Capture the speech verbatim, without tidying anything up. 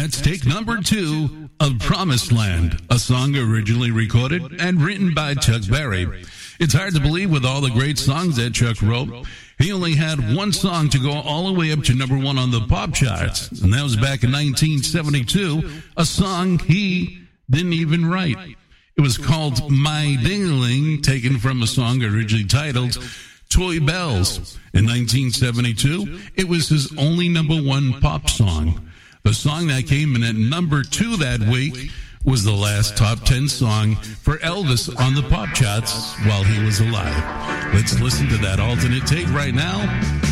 That's take number two of Promised Land, a song originally recorded and written by Chuck Berry. It's hard to believe with all the great songs that Chuck wrote, he only had one song to go all the way up to number one on the pop charts, and that was back in nineteen seventy-two, a song he didn't even write. It was called My Ding-a-Ling, taken from a song originally titled Toy Bells. In nineteen seventy-two, it was his only number one pop song. The song that came in at number two that week was the last top ten song for Elvis on the pop charts while he was alive. Let's listen to that alternate take right now.